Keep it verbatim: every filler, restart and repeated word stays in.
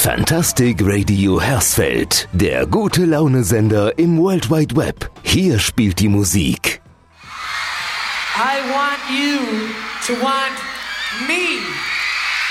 Fantastic Radio Hersfeld, der gute Laune-Sender im World Wide Web. Hier spielt die Musik. I want you to want me.